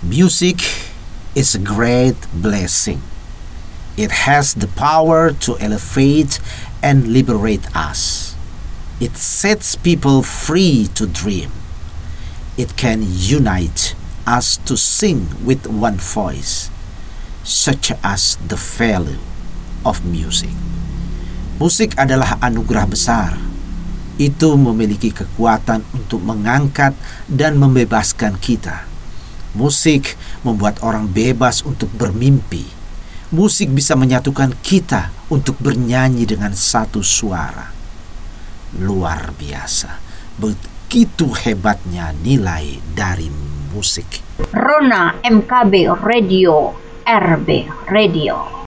Music is a great blessing. It has the power to elevate and liberate us. It sets people free to dream. It can unite us to sing with one voice, such as the value of music. Musik adalah anugerah besar. Itu memiliki kekuatan untuk mengangkat dan membebaskan kita. Musik membuat orang bebas untuk bermimpi. Musik bisa menyatukan kita untuk bernyanyi dengan satu suara. Luar biasa. Begitu hebatnya nilai dari musik. Rona MKB Radio, RB Radio.